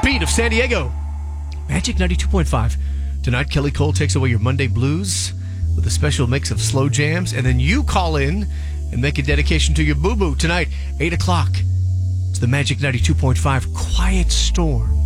beat of San Diego. Magic 92.5. Tonight, Kelly Cole takes away your Monday blues with a special mix of slow jams, and then you call in and make a dedication to your boo-boo tonight, 8 o'clock. It's the Magic 92.5 Quiet Storm.